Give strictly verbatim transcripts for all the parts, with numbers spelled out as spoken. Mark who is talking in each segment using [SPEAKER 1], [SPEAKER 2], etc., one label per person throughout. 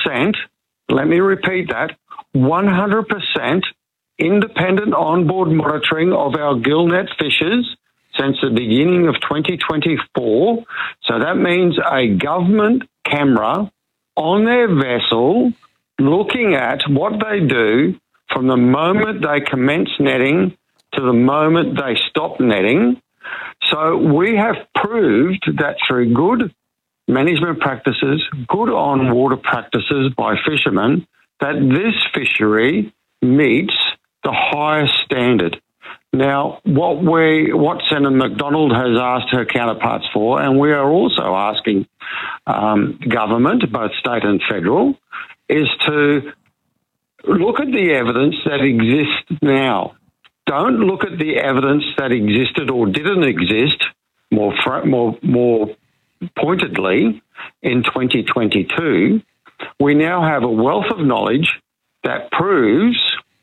[SPEAKER 1] percent, let me repeat that, one hundred percent independent onboard monitoring of our gillnet fishers since the beginning of twenty twenty-four. So that means a government camera on their vessel looking at what they do from the moment they commence netting to the moment they stop netting. So we have proved that through good management practices, good on-water practices by fishermen, that this fishery meets the highest standard. Now, what we, what Senator McDonald has asked her counterparts for, and we are also asking um, government, both state and federal, is to look at the evidence that exists now. Don't look at the evidence that existed or didn't exist more fr- more more pointedly in twenty twenty-two. We now have a wealth of knowledge that proves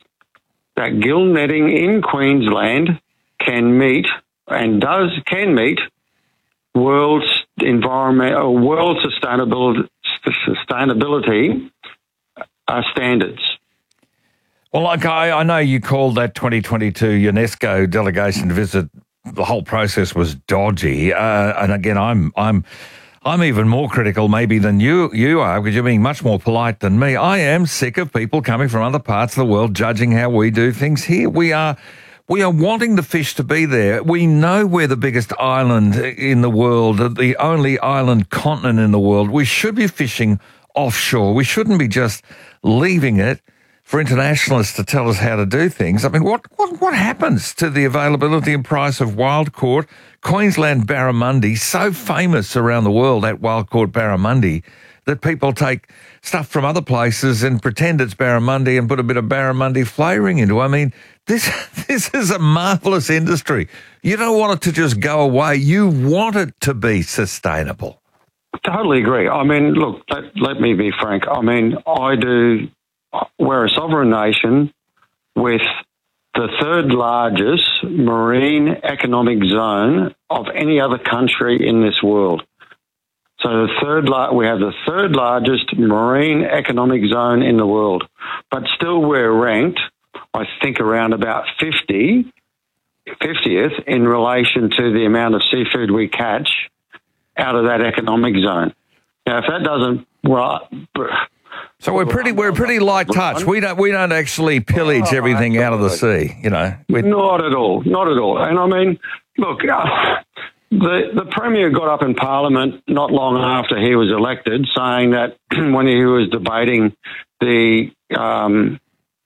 [SPEAKER 1] that gill netting in Queensland can meet and does can meet world environment or world sustainability sustainability uh, standards.
[SPEAKER 2] Well, like I, I know you called that twenty twenty-two UNESCO delegation visit. The whole process was dodgy, uh, and again, I'm I'm. I'm even more critical maybe than you you are, because you're being much more polite than me. I am sick of people coming from other parts of the world judging how we do things here. We are we are wanting the fish to be there. We know we're the biggest island in the world, the only island continent in the world. We should be fishing offshore. We shouldn't be just leaving it for internationalists to tell us how to do things. I mean, what what, what happens to the availability and price of wild caught Queensland barramundi, so famous around the world, that wild caught barramundi, that people take stuff from other places and pretend it's barramundi and put a bit of barramundi flavouring into it? I mean, this this is a marvellous industry. You don't want it to just go away. You want it to be sustainable.
[SPEAKER 1] Totally agree. I mean, look, let, let me be frank. I mean, I do... We're a sovereign nation with the third largest marine economic zone of any other country in this world. So the third, la- we have the third largest marine economic zone in the world, but still we're ranked, I think, around about fifty, fiftieth in relation to the amount of seafood we catch out of that economic zone. Now, if that doesn't, well,
[SPEAKER 2] So we're pretty we're pretty light touch. We don't we don't actually pillage everything out of the sea, you know. We're...
[SPEAKER 1] Not at all, not at all. And I mean, look, uh, the the Premier got up in Parliament not long after he was elected, saying that when he was debating the um,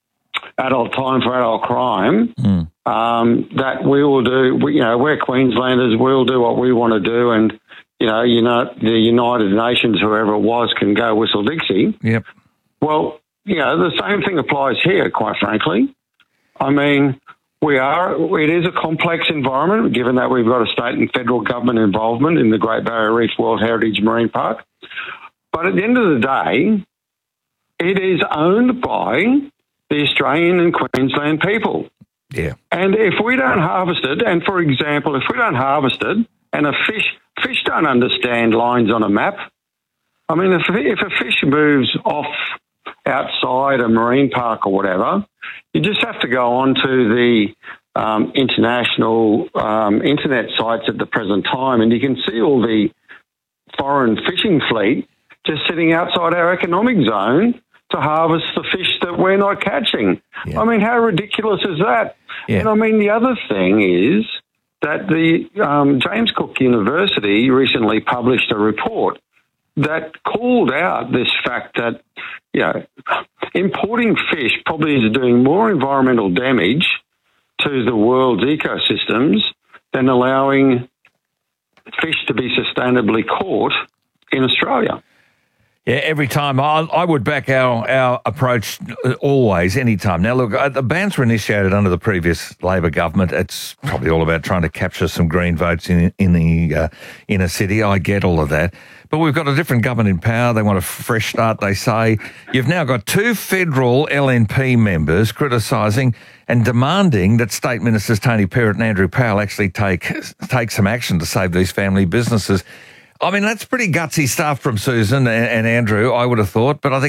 [SPEAKER 1] adult time for adult crime, mm. um, that we will do. We, you know, we're Queenslanders. We'll do what we want to do, and you know, you know, the United Nations, whoever it was, can go whistle Dixie.
[SPEAKER 2] Yep.
[SPEAKER 1] Well, you know, the same thing applies here, quite frankly. I mean, we are, it is a complex environment, given that we've got a state and federal government involvement in the Great Barrier Reef World Heritage Marine Park. But at the end of the day, it is owned by the Australian and Queensland people.
[SPEAKER 2] Yeah.
[SPEAKER 1] And if we don't harvest it, and for example, if we don't harvest it, and a fish, fish don't understand lines on a map. I mean, if, if a fish moves off outside a marine park or whatever, you just have to go on to the um, international um, internet sites at the present time, and you can see all the foreign fishing fleet just sitting outside our economic zone to harvest the fish that we're not catching. Yeah. I mean, how ridiculous is that? Yeah. And I mean, the other thing is that the um, James Cook University recently published a report that called out this fact that, you know, importing fish probably is doing more environmental damage to the world's ecosystems than allowing fish to be sustainably caught in Australia.
[SPEAKER 2] Yeah, every time. I, I would back our, our approach always, any time. Now, look, the bans were initiated under the previous Labor government. It's probably all about trying to capture some green votes in, in the uh, inner city. I get all of that. But we've got a different government in power. They want a fresh start, they say. You've now got two federal L N P members criticising and demanding that State Ministers Tony Perrott and Andrew Powell actually take take some action to save these family businesses. I mean, that's pretty gutsy stuff from Susan and, and Andrew, I would have thought, but I think